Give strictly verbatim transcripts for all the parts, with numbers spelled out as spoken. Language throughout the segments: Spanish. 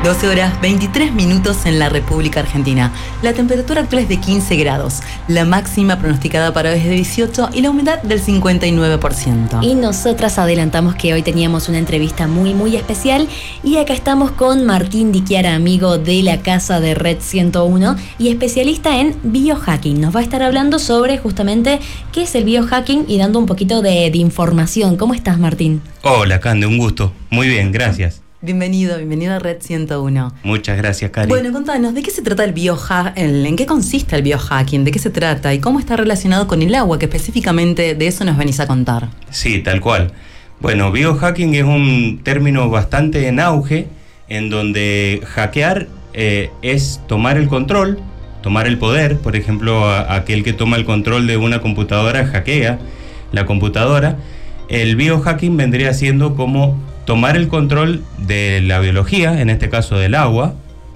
doce horas veintitrés minutos en la República Argentina. La temperatura actual es de quince grados. La máxima pronosticada para hoy es de dieciocho y la humedad del cincuenta y nueve por ciento. Y nosotras adelantamos que hoy teníamos una entrevista muy muy especial y acá estamos con Martín Di Chiara, amigo de la casa de Red ciento uno y especialista en biohacking. Nos va a estar hablando sobre justamente qué es el biohacking y dando un poquito de, de información. ¿Cómo estás, Martín? Hola, Cande, un gusto. Muy bien, gracias. Bienvenido, bienvenido a Red ciento uno. Muchas gracias, Cari. Bueno, contanos, ¿de qué se trata el biohacking? ¿En qué consiste el biohacking? ¿De qué se trata? ¿Y cómo está relacionado con el agua? Que específicamente de eso nos venís a contar. Sí, tal cual. Bueno, biohacking es un término bastante en auge, en donde hackear eh, es tomar el control, tomar el poder. Por ejemplo, a, aquel que toma el control de una computadora hackea la computadora. El biohacking vendría siendo como tomar el control de la biología, en este caso del agua,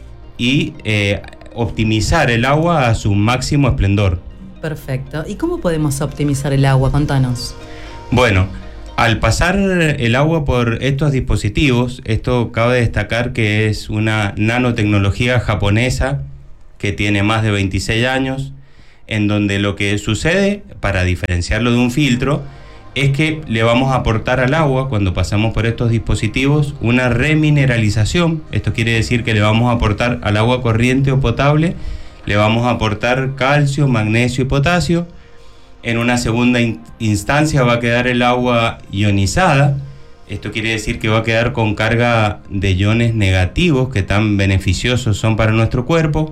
y eh, optimizar el agua a su máximo esplendor. Perfecto. ¿Y cómo podemos optimizar el agua? Contanos. Bueno, al pasar el agua por estos dispositivos, esto cabe destacar que es una nanotecnología japonesa que tiene más de veintiséis años, en donde lo que sucede, para diferenciarlo de un filtro, es que le vamos a aportar al agua, cuando pasamos por estos dispositivos, una remineralización. Esto quiere decir que le vamos a aportar al agua corriente o potable, le vamos a aportar calcio, magnesio y potasio. En una segunda in- instancia va a quedar el agua ionizada. Esto quiere decir que va a quedar con carga de iones negativos que tan beneficiosos son para nuestro cuerpo.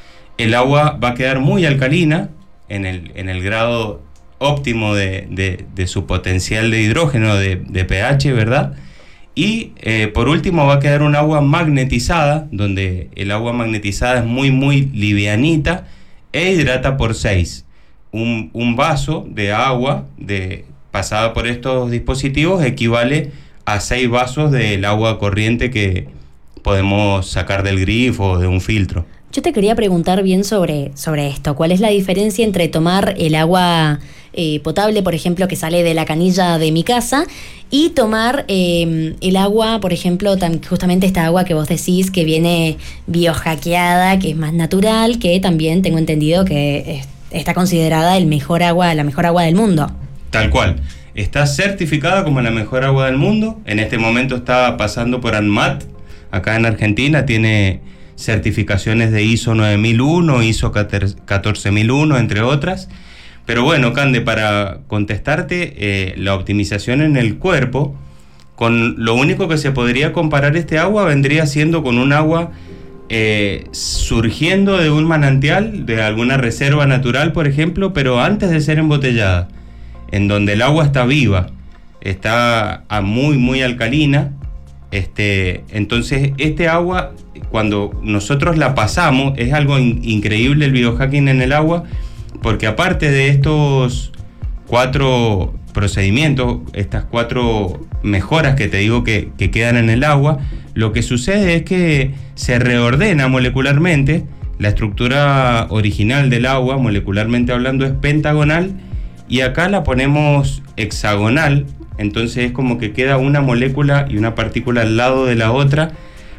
El agua va a quedar muy alcalina en el, en el grado óptimo de, de, de su potencial de hidrógeno, de, de pH, ¿verdad? Y eh, por último va a quedar un agua magnetizada, donde el agua magnetizada es muy muy livianita e hidrata por seis. Un, un vaso de agua de, pasada por estos dispositivos equivale a seis vasos del agua corriente que podemos sacar del grifo o de un filtro. Yo te quería preguntar bien sobre, sobre esto. ¿Cuál es la diferencia entre tomar el agua eh, potable, por ejemplo, que sale de la canilla de mi casa, y tomar eh, el agua, por ejemplo, tan, justamente esta agua que vos decís que viene biohackeada, que es más natural, que también tengo entendido que es, está considerada el mejor agua, la mejor agua del mundo? Tal cual. Está certificada como la mejor agua del mundo. En este momento está pasando por ANMAT, acá en Argentina. Tiene certificaciones de I S O nueve mil uno, I S O catorce mil uno, entre otras. Pero bueno, Cande, para contestarte, eh, la optimización en el cuerpo, con lo único que se podría comparar este agua vendría siendo con un agua eh, surgiendo de un manantial, de alguna reserva natural, por ejemplo, pero antes de ser embotellada, en donde el agua está viva, está a muy, muy alcalina. Este, entonces, este agua, cuando nosotros la pasamos, es algo in- increíble el biohacking en el agua, porque aparte de estos cuatro procedimientos, estas cuatro mejoras que te digo que, que quedan en el agua, lo que sucede es que se reordena molecularmente. La estructura original del agua, molecularmente hablando, es pentagonal, y acá la ponemos hexagonal. Entonces es como que queda una molécula y una partícula al lado de la otra,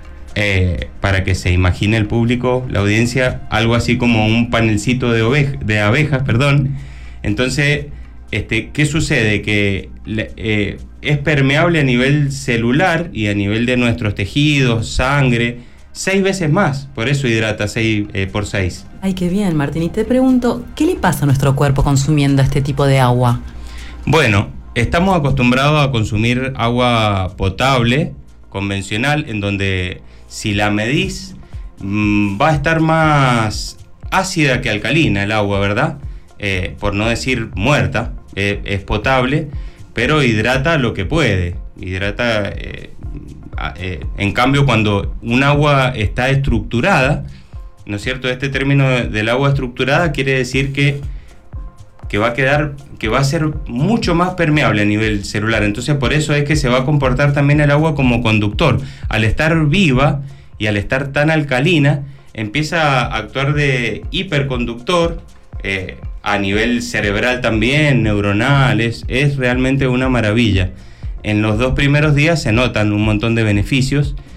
eh, para que se imagine el público, la audiencia, algo así como un panelcito de, oveja, de abejas, perdón. Entonces, este, ¿qué sucede? Que eh, es permeable a nivel celular y a nivel de nuestros tejidos, sangre, seis veces más, por eso hidrata seis eh, por seis. Ay, qué bien, Martín. Y te pregunto, ¿qué le pasa a nuestro cuerpo consumiendo este tipo de agua? Bueno, estamos acostumbrados a consumir agua potable, convencional, en donde si la medís mmm, va a estar más ácida que alcalina el agua, ¿verdad? Eh, por no decir muerta, eh, es potable, pero hidrata lo que puede. Hidrata, eh, eh, en cambio, cuando un agua está estructurada, ¿no es cierto? Este término del agua estructurada quiere decir que que va a quedar, que va a ser mucho más permeable a nivel celular. Entonces, por eso es que se va a comportar también el agua como conductor. Al estar viva y al estar tan alcalina, empieza a actuar de hiperconductor, eh, a nivel cerebral también, neuronal. Es, es realmente una maravilla. En los dos primeros días se notan un montón de beneficios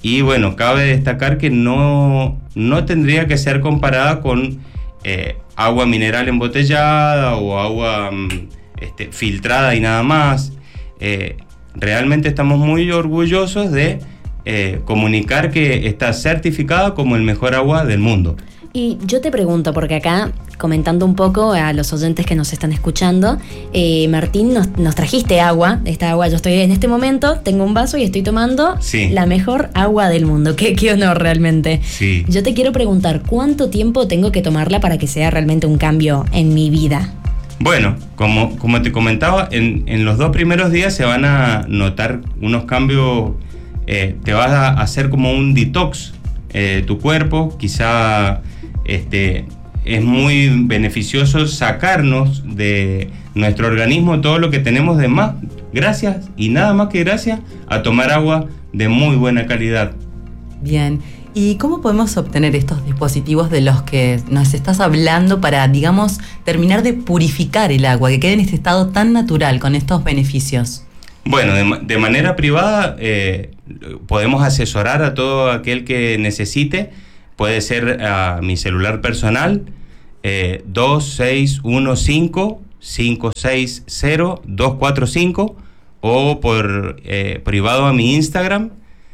Y bueno, cabe destacar que no, no tendría que ser comparada con eh, agua mineral embotellada o agua este, filtrada y nada más. Eh, realmente estamos muy orgullosos de eh, comunicar que está certificada como el mejor agua del mundo. Y yo te pregunto, porque acá, comentando un poco a los oyentes que nos están escuchando, eh, Martín, nos, nos trajiste agua. Esta agua, yo estoy en este momento, tengo un vaso y estoy tomando sí. la mejor agua del mundo. Qué, qué honor realmente. Sí. Yo te quiero preguntar, ¿cuánto tiempo tengo que tomarla para que sea realmente un cambio en mi vida? Bueno, como, como te comentaba, en, en los dos primeros días se van a notar unos cambios, eh, te vas a hacer como un detox eh, tu cuerpo, quizá... Este, es muy beneficioso sacarnos de nuestro organismo todo lo que tenemos de más, gracias y nada más que gracias a tomar agua de muy buena calidad. Bien, ¿y cómo podemos obtener estos dispositivos de los que nos estás hablando para, digamos, terminar de purificar el agua, que quede en este estado tan natural con estos beneficios? Bueno, de, de manera privada eh, podemos asesorar a todo aquel que necesite. Puede ser a mi celular personal, eh, dos seis uno cinco, cinco seis cero, dos cuatro cinco, o por eh, privado a mi Instagram,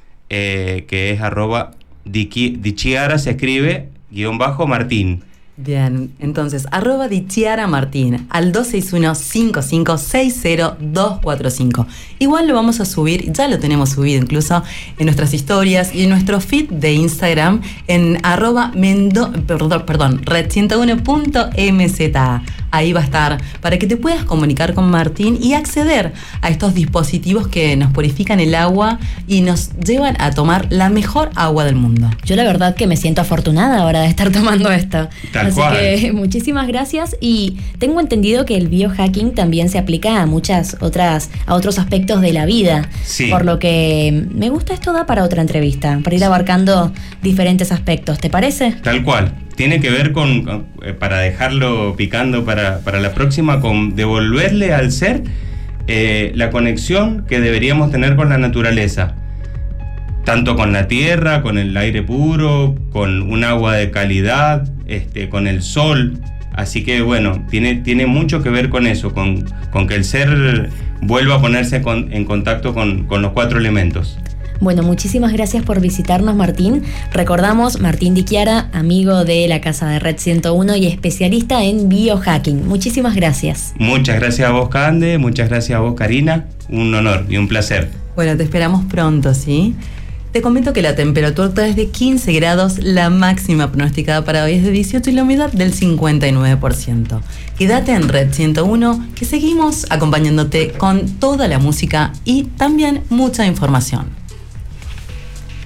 eh, que es arroba dichiara, se escribe, guión bajo Martín. Bien, entonces, arroba Dichiara Martín al dos seis uno, cinco cinco seis cero, dos cuatro cinco. Igual lo vamos a subir, ya lo tenemos subido incluso en nuestras historias y en nuestro feed de Instagram en arroba mendo, perdón, perdón, red ciento uno punto m z. Ahí va a estar para que te puedas comunicar con Martín y acceder a estos dispositivos que nos purifican el agua y nos llevan a tomar la mejor agua del mundo. Yo la verdad que me siento afortunada ahora de estar tomando esto. Tal Así cual. que muchísimas gracias, y tengo entendido que el biohacking también se aplica a muchas otras, a otros aspectos de la vida. Sí. Por lo que me gusta, esto da para otra entrevista, para ir abarcando diferentes aspectos, ¿te parece? Tal cual. Tiene que ver con, con eh, para dejarlo picando para, para la próxima, con devolverle al ser eh, la conexión que deberíamos tener con la naturaleza. Tanto con la tierra, con el aire puro, con un agua de calidad, este, con el sol. Así que bueno, tiene, tiene mucho que ver con eso, con, con que el ser vuelva a ponerse con, en contacto con, con los cuatro elementos. Bueno, muchísimas gracias por visitarnos, Martín. Recordamos, Martín Dichiara, amigo de la Casa de Red ciento uno y especialista en biohacking. Muchísimas gracias. Muchas gracias a vos, Cande, muchas gracias a vos, Karina. Un honor y un placer. Bueno, te esperamos pronto, ¿sí? Te comento que la temperatura actual es de quince grados, la máxima pronosticada para hoy es de dieciocho y la humedad del cincuenta y nueve por ciento. Quédate en Red ciento uno, que seguimos acompañándote con toda la música y también mucha información.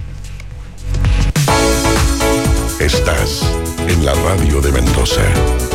Estás en la radio de Mendoza.